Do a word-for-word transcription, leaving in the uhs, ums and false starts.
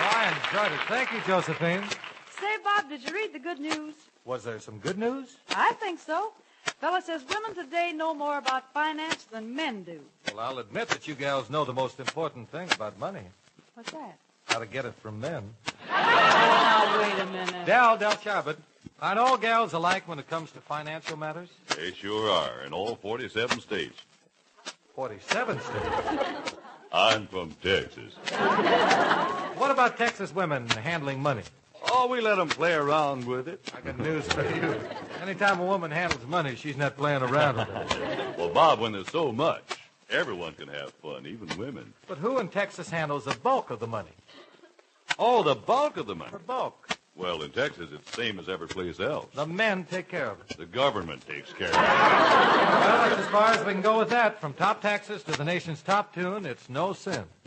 I enjoyed it. Thank you, Josephine. Say, Bob, did you read the good news? Was there some good news? I think so. Fella says women today know more about finance than men do. Well, I'll admit that you gals know the most important thing about money. What's that? How to get it from men. Oh, now, wait a minute. Del, Del Charbot, aren't all gals alike when it comes to financial matters? They sure are, in all forty-seven states. forty-seven states? I'm from Texas. What about Texas women handling money? Oh, we let them play around with it. I got news for you. Anytime a woman handles money, she's not playing around with it. Well, Bob, when there's so much, everyone can have fun, even women. But who in Texas handles the bulk of the money? Oh, the bulk of the money. The bulk. Well, in Texas, it's the same as every place else. The men take care of it. The government takes care of it. Well, that's as far as we can go with that. From top taxes to the nation's top tune, it's no sin.